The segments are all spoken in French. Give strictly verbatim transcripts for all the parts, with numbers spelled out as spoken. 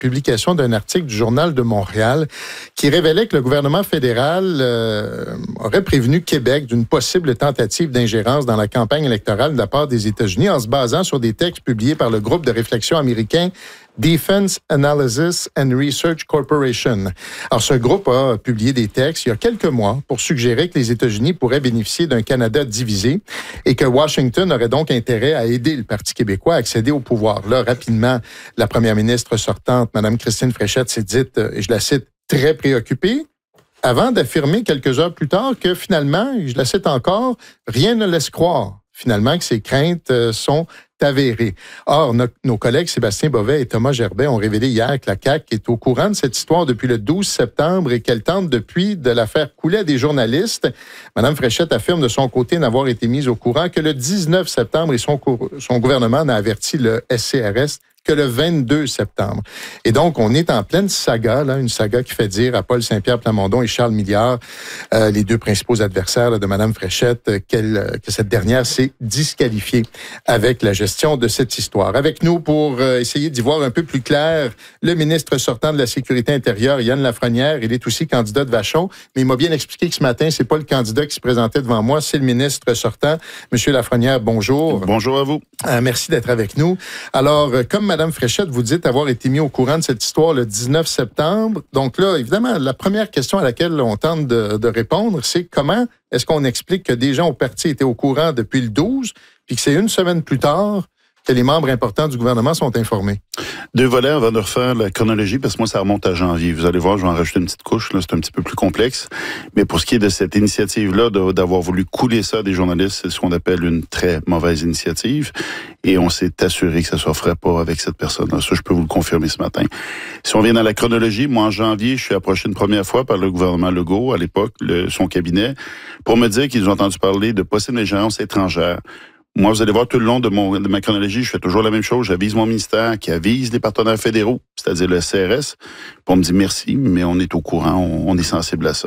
publication d'un article du Journal de Montréal qui révélait que le gouvernement fédéral euh, aurait prévenu Québec d'une possible tentative d'ingérence dans la campagne électorale de la part des États-Unis en se basant sur des textes publiés par le groupe de réflexion américain Defense Analysis and Research Corporation. Alors, ce groupe a publié des textes il y a quelques mois pour suggérer que les États-Unis pourraient bénéficier d'un Canada divisé et que Washington aurait donc intérêt à aider le Parti québécois à accéder au pouvoir. Là, rapidement, la première ministre sortante, Mme Christine Fréchette, s'est dite, et je la cite, très préoccupée, avant d'affirmer quelques heures plus tard que finalement, je la cite encore, rien ne laisse croire finalement que ces craintes sont avérées. Or, no, nos collègues Sébastien Bovet et Thomas Gerbet ont révélé hier que la C A Q est au courant de cette histoire depuis le douze septembre et qu'elle tente depuis de la faire couler à des journalistes. Mme Fréchette affirme de son côté n'avoir été mise au courant que le dix-neuf septembre et son, son gouvernement n'a averti le S C R S que le vingt-deux septembre. Et donc, on est en pleine saga, là, une saga qui fait dire à Paul Saint-Pierre Plamondon et Charles Milliard, euh, les deux principaux adversaires là, de Mme Fréchette, qu'elle, que cette dernière s'est disqualifiée avec la gestion de cette histoire. Avec nous, pour euh, essayer d'y voir un peu plus clair, le ministre sortant de la Sécurité intérieure, Yann Lafrenière, il est aussi candidat de Vachon, mais il m'a bien expliqué que ce matin, c'est pas le candidat qui se présentait devant moi, c'est le ministre sortant. Monsieur Lafrenière, bonjour. Bonjour à vous. Euh, merci d'être avec nous. Alors, euh, comme Mme Fréchette, vous dites avoir été mis au courant de cette histoire le dix-neuf septembre. Donc là, évidemment, la première question à laquelle on tente de, de répondre, c'est comment est-ce qu'on explique que des gens au parti étaient au courant depuis le douze, puis que c'est une semaine plus tard que les membres importants du gouvernement sont informés? Deux volets avant de refaire la chronologie, parce que moi, ça remonte à janvier. Vous allez voir, je vais en rajouter une petite couche, là, c'est un petit peu plus complexe. Mais pour ce qui est de cette initiative-là, de, d'avoir voulu couler ça à des journalistes, c'est ce qu'on appelle une très mauvaise initiative. Et on s'est assuré que ça ne se ferait pas avec cette personne-là. Ça, je peux vous le confirmer ce matin. Si on vient dans la chronologie, moi, en janvier, je suis approché une première fois par le gouvernement Legault, à l'époque, le, son cabinet, pour me dire qu'ils ont entendu parler de possible ingérence étrangère. Moi, vous allez voir tout le long de, mon, de ma chronologie, je fais toujours la même chose. J'avise mon ministère qui avise les partenaires fédéraux, c'est-à-dire le S C R S. Puis on me dit merci, mais on est au courant, on, on est sensible à ça.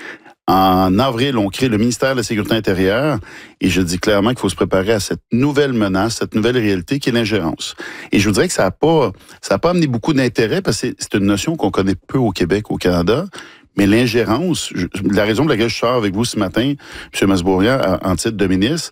En avril, on crée le ministère de la Sécurité intérieure et je dis clairement qu'il faut se préparer à cette nouvelle menace, cette nouvelle réalité qui est l'ingérence. Et je vous dirais que ça n'a pas, ça a pas amené beaucoup d'intérêt parce que c'est une notion qu'on connaît peu au Québec, au Canada. Mais l'ingérence, je, la raison pour laquelle je sors avec vous ce matin, M. Masbourian, en titre de ministre,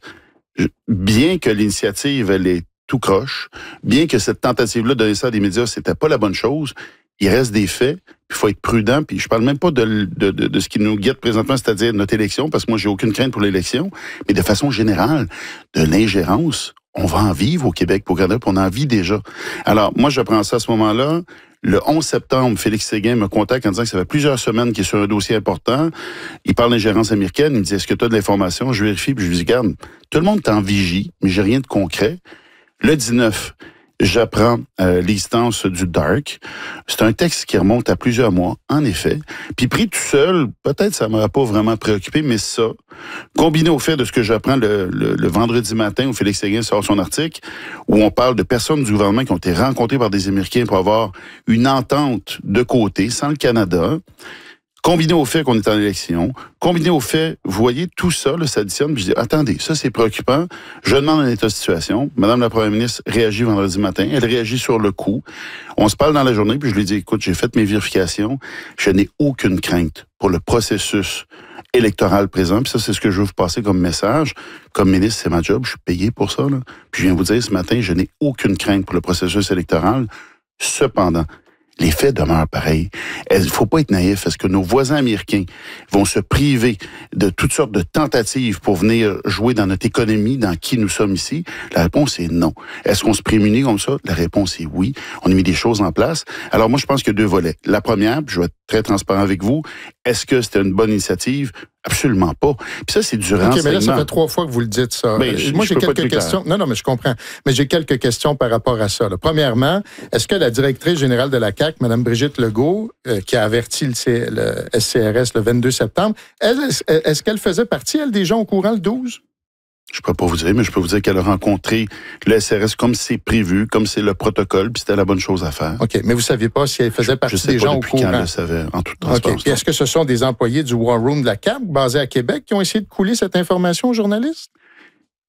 bien que l'initiative, elle est tout croche, bien que cette tentative-là de donner ça à des médias, c'était pas la bonne chose, il reste des faits, puis il faut être prudent, puis je parle même pas de, de, de, de ce qui nous guette présentement, c'est-à-dire notre élection, parce que moi, j'ai aucune crainte pour l'élection, mais de façon générale, de l'ingérence, on va en vivre au Québec, au Canada, puis on en vit déjà. Alors, moi, je prends ça à ce moment-là. Le onze septembre, Félix Séguin me contacte en disant que ça fait plusieurs semaines qu'il est sur un dossier important. Il parle d'ingérence américaine. Il me dit, est-ce que tu as de l'information? Je vérifie, puis je lui dis, regarde, tout le monde est en vigie, mais j'ai rien de concret. Le dix-neuf, j'apprends euh, l'existence du Dark. C'est un texte qui remonte à plusieurs mois, en effet. Puis pris tout seul, peut-être ça ne m'aurait pas vraiment préoccupé, mais ça, combiné au fait de ce que j'apprends le, le, le vendredi matin où Félix Séguin sort son article, où on parle de personnes du gouvernement qui ont été rencontrées par des Américains pour avoir une entente de côté, sans le Canada, combiné au fait qu'on est en élection, combiné au fait, vous voyez, tout ça, là, s'additionne, puis je dis, attendez, ça c'est préoccupant, je demande un état de situation, Madame la Première ministre réagit vendredi matin, elle réagit sur le coup, on se parle dans la journée, puis je lui dis, écoute, j'ai fait mes vérifications, je n'ai aucune crainte pour le processus électoral présent, puis ça c'est ce que je veux vous passer comme message, comme ministre, c'est ma job, je suis payé pour ça, là. Puis je viens vous dire ce matin, je n'ai aucune crainte pour le processus électoral, cependant, les faits demeurent pareils. Il ne faut pas être naïf. Est-ce que nos voisins américains vont se priver de toutes sortes de tentatives pour venir jouer dans notre économie, dans qui nous sommes ici? La réponse est non. Est-ce qu'on se prémunit comme ça? La réponse est oui. On a mis des choses en place. Alors moi, je pense qu'il y a deux volets. La première, puis je vais être très transparent avec vous, est-ce que c'était une bonne initiative? Absolument pas. Puis ça, c'est du renseignement. OK, mais là, ça fait trois fois que vous le dites, ça. Ben, je, Moi, je j'ai quelques questions. Non, non, mais je comprends. Mais j'ai quelques questions par rapport à ça. Là. Premièrement, est-ce que la directrice générale de la C A Q, Mme Brigitte Legault, euh, qui a averti le, C... le S C R S le vingt-deux septembre, elle, est-ce qu'elle faisait partie, elle, des gens au courant le douze? Je ne peux pas vous dire, mais je peux vous dire qu'elle a rencontré le S R S comme c'est prévu, comme c'est le protocole, puis c'était la bonne chose à faire. OK, mais vous ne saviez pas si elle faisait partie je sais des pas gens au depuis courant? Quand elle le savait, en toute transparence. OK, puis est-ce que ce sont des employés du War Room de la C A Q, basés à Québec, qui ont essayé de couler cette information aux journalistes?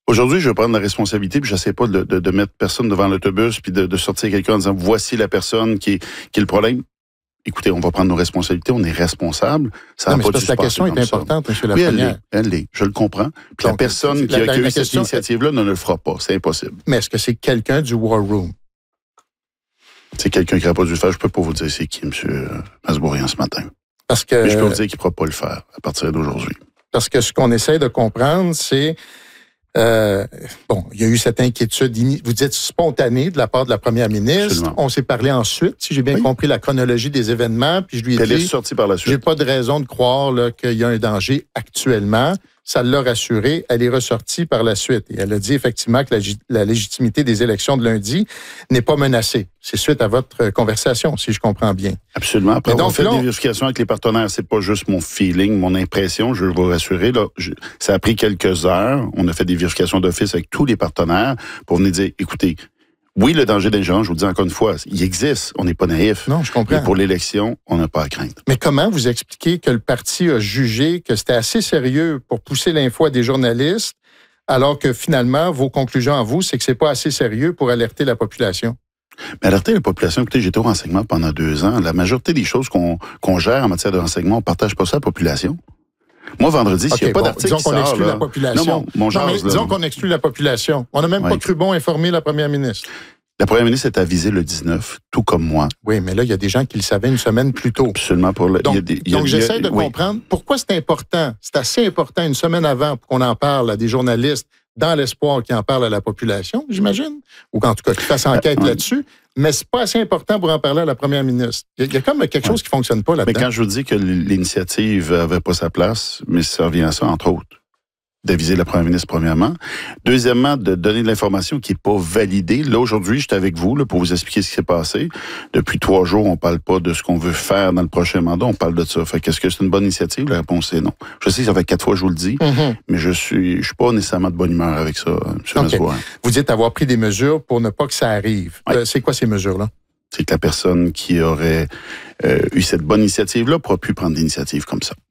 Aujourd'hui, je vais prendre la responsabilité, puis j'essaie pas de, de, de mettre personne devant l'autobus, puis de, de sortir quelqu'un en disant voici la personne qui est, qui est le problème. Écoutez, on va prendre nos responsabilités, on est responsable. Ça non, n'a mais pas parce dû que la se question passer est importante, M. Lafrenière. Oui, elle l'est, elle l'est, je le comprends. Puis Donc, la personne qui a, la, qui a la eu cette question, initiative-là ne le fera pas, c'est impossible. Mais est-ce que c'est quelqu'un du War Room? C'est quelqu'un qui n'aurait pas dû le faire. Je peux pas vous dire c'est qui, M. Masbourian, ce matin. Parce que, mais je peux vous dire qu'il ne pourra pas le faire à partir d'aujourd'hui. Parce que ce qu'on essaie de comprendre, c'est... Euh, bon, il y a eu cette inquiétude, vous dites spontanée de la part de la première ministre. Absolument. On s'est parlé ensuite, si j'ai bien oui. compris la chronologie des événements, puis je lui ai Elle dit, est sortie par la suite. J'ai pas de raison de croire là, qu'il y a un danger actuellement. Ça l'a rassurée. Elle est ressortie par la suite. Et elle a dit effectivement que la, la légitimité des élections de lundi n'est pas menacée. C'est suite à votre conversation, si je comprends bien. Absolument. Après, donc, on fait là, des vérifications avec les partenaires. C'est pas juste mon feeling, mon impression. Je vais vous rassurer. Là, je, ça a pris quelques heures. On a fait des vérifications d'office avec tous les partenaires pour venir dire, écoutez, oui, le danger d'ingérence, je vous le dis encore une fois, il existe. On n'est pas naïf. Non, je comprends. Mais pour l'élection, on n'a pas à craindre. Mais comment vous expliquez que le parti a jugé que c'était assez sérieux pour pousser l'info à des journalistes, alors que finalement, vos conclusions à vous, c'est que c'est pas assez sérieux pour alerter la population? Mais alerter la population, écoutez, j'étais au renseignement pendant deux ans. La majorité des choses qu'on qu'on gère en matière de renseignement, on ne partage pas ça à la population. Moi, vendredi, s'il okay, n'y a pas bon, d'article disons qu'on qui exclut sort, la là, population. Non, mon, mon non, mais jase, disons qu'on exclut la population. On n'a même oui. pas cru bon informer la première ministre. La première ministre est avisée le dix-neuf, tout comme moi. Oui, mais là, il y a des gens qui le savaient une semaine plus tôt. Absolument. Pour le, donc, il y a des, il y a, donc j'essaie de oui. comprendre pourquoi c'est important. C'est assez important une semaine avant pour qu'on en parle à des journalistes dans l'espoir qu'ils en parlent à la population, j'imagine, ou qu'en tout cas qu'ils fassent enquête euh, là-dessus. Mais c'est pas assez important pour en parler à la première ministre. Il y a, il y a comme quelque chose ouais. qui fonctionne pas là-dedans. Mais quand je vous dis que l'initiative avait pas sa place, mais ça revient à ça, entre autres. D'aviser la première ministre, premièrement. Deuxièmement, de donner de l'information qui n'est pas validée. Là, aujourd'hui, j'étais avec vous là, pour vous expliquer ce qui s'est passé. Depuis trois jours, on ne parle pas de ce qu'on veut faire dans le prochain mandat, on parle de ça. Fait qu'est-ce que c'est une bonne initiative? La réponse est non. Je sais que ça fait quatre fois que je vous le dis, mm-hmm. mais je suis je suis pas nécessairement de bonne humeur avec ça, M. Okay. Masbourian. Vous dites avoir pris des mesures pour ne pas que ça arrive. Oui. Euh, c'est quoi ces mesures-là? C'est que la personne qui aurait euh, eu cette bonne initiative-là pourra plus prendre d'initiative comme ça.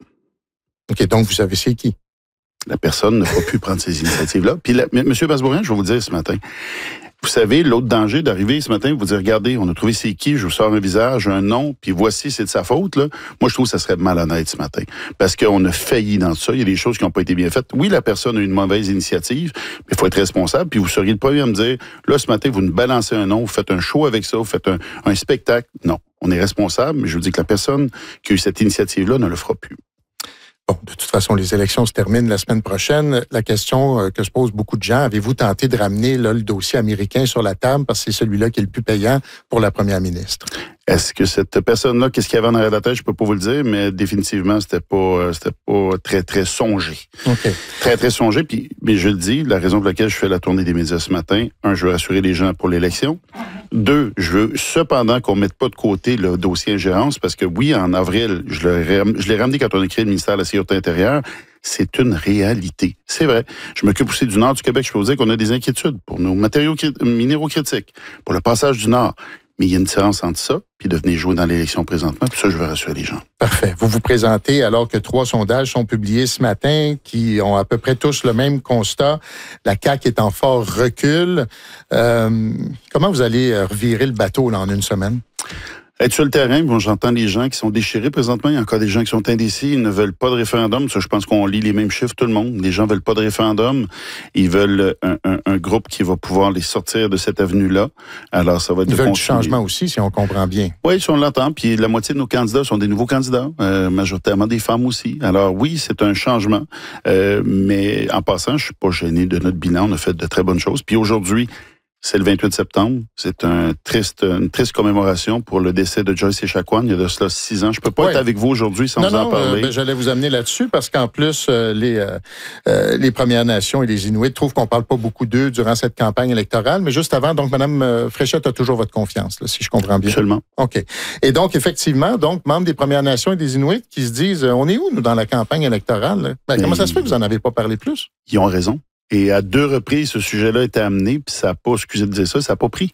OK, donc vous savez c'est qui? La personne n'a pas pu prendre ces initiatives-là. Puis, la, M. Masbourian, je vais vous le dire ce matin. Vous savez, l'autre danger d'arriver ce matin, vous dire, regardez, on a trouvé c'est qui, je vous sors un visage, un nom, puis voici, c'est de sa faute, là. Moi, je trouve que ça serait malhonnête ce matin. Parce qu'on a failli dans ça. Il y a des choses qui n'ont pas été bien faites. Oui, la personne a eu une mauvaise initiative, mais il faut être responsable. Puis vous seriez le premier à me dire, là, ce matin, vous nous balancez un nom, vous faites un show avec ça, vous faites un, un spectacle. Non. On est responsable, mais je vous dis que la personne qui a eu cette initiative-là ne le fera plus. Bon, de toute façon, les élections se terminent la semaine prochaine. La question que se posent beaucoup de gens, avez-vous tenté de ramener là, le dossier américain sur la table parce que c'est celui-là qui est le plus payant pour la première ministre? Est-ce que cette personne-là, qu'est-ce qu'il y avait en arrière de la tête, je peux pas vous le dire, mais définitivement, c'était pas, c'était pas très, très songé. Okay. Très, très songé. Puis, mais je le dis, la raison pour laquelle je fais la tournée des médias ce matin, un, je veux rassurer les gens pour l'élection. Deux, je veux cependant qu'on mette pas de côté le dossier ingérence, parce que oui, en avril, je l'ai, je l'ai ramené quand on a créé le ministère de la Sécurité intérieure. C'est une réalité. C'est vrai. Je m'occupe aussi du nord du Québec. Je peux vous dire qu'on a des inquiétudes pour nos matériaux minéraux critiques, pour le passage du nord. Mais il y a une différence entre ça puis de venir jouer dans l'élection présentement. Puis ça, je veux rassurer les gens. Parfait. Vous vous présentez alors que trois sondages sont publiés ce matin qui ont à peu près tous le même constat. La C A Q est en fort recul. Euh, comment vous allez revirer le bateau là, en une semaine? Être sur le terrain, bon, j'entends les gens qui sont déchirés présentement. Il y a encore des gens qui sont indécis. Ils ne veulent pas de référendum. Ça, je pense qu'on lit les mêmes chiffres, tout le monde. Les gens veulent pas de référendum. Ils veulent un, un, un groupe qui va pouvoir les sortir de cette avenue-là. Alors, ça va être Ils de veulent continuer. du changement aussi, si on comprend bien. Oui, si on l'entend. Puis la moitié de nos candidats sont des nouveaux candidats, euh, majoritairement des femmes aussi. Alors oui, c'est un changement. Euh, mais en passant, je suis pas gêné de notre bilan. On a fait de très bonnes choses. Puis aujourd'hui, c'est le vingt-huit septembre. C'est un triste, une triste commémoration pour le décès de Joyce Echaquan. Il y a de cela six ans. Je peux pas oui. être avec vous aujourd'hui sans non, vous en non, parler. Euh, ben, j'allais vous amener là-dessus parce qu'en plus, euh, les, euh, euh, les Premières Nations et les Inuits trouvent qu'on parle pas beaucoup d'eux durant cette campagne électorale. Mais juste avant, donc, Mme Fréchette a toujours votre confiance, là, si je comprends bien. Absolument. OK. Et donc, effectivement, donc, membres des Premières Nations et des Inuits qui se disent, euh, on est où, nous, dans la campagne électorale? Ben, comment ça se fait que vous en avez pas parlé plus? Ils ont raison. Et à deux reprises, ce sujet-là a été amené, puis ça n'a pas, excusez de dire ça, ça n'a pas pris.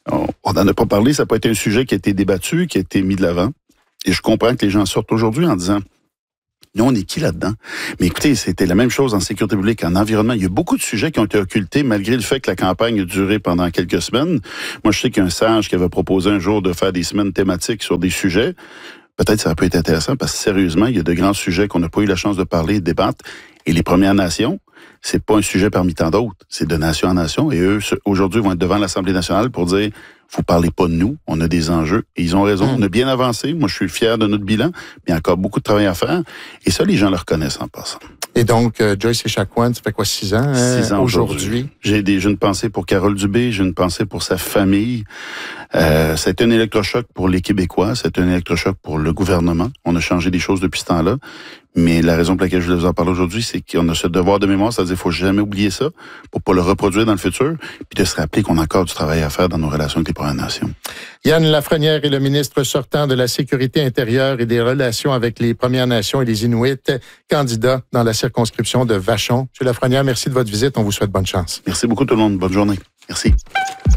On n'en a pas parlé, ça n'a pas été un sujet qui a été débattu, qui a été mis de l'avant. Et je comprends que les gens sortent aujourd'hui en disant, Nous, on est qui là-dedans? Mais écoutez, c'était la même chose en sécurité publique, en environnement. Il y a beaucoup de sujets qui ont été occultés malgré le fait que la campagne a duré pendant quelques semaines. Moi, je sais qu'il y a un sage qui avait proposé un jour de faire des semaines thématiques sur des sujets. Peut-être ça peut être intéressant parce que sérieusement, il y a de grands sujets qu'on n'a pas eu la chance de parler et de débattre. Et les Premières Nations, c'est pas un sujet parmi tant d'autres. C'est de nation en nation. Et eux, aujourd'hui, vont être devant l'Assemblée nationale pour dire, vous parlez pas de nous, on a des enjeux. Et ils ont raison, mmh. on a bien avancé. Moi, je suis fier de notre bilan, mais il y a encore beaucoup de travail à faire. Et ça, les gens le reconnaissent en passant. Et donc, euh, Joyce Echaquan, ça fait quoi, six ans, euh, six ans aujourd'hui? aujourd'hui. J'ai, des, j'ai une pensée pour Carole Dubé, j'ai une pensée pour sa famille. Euh, c'est un électrochoc pour les Québécois, c'est un électrochoc pour le gouvernement. On a changé des choses depuis ce temps-là. Mais la raison pour laquelle je voulais vous en parler aujourd'hui, c'est qu'on a ce devoir de mémoire, c'est-à-dire qu'il faut jamais oublier ça pour pas le reproduire dans le futur, puis de se rappeler qu'on a encore du travail à faire dans nos relations avec les Premières Nations. Yann Lafrenière est le ministre sortant de la Sécurité intérieure et des relations avec les Premières Nations et les Inuits, candidat dans la circonscription de Vachon. Monsieur Lafrenière, merci de votre visite. On vous souhaite bonne chance. Merci beaucoup tout le monde. Bonne journée. Merci.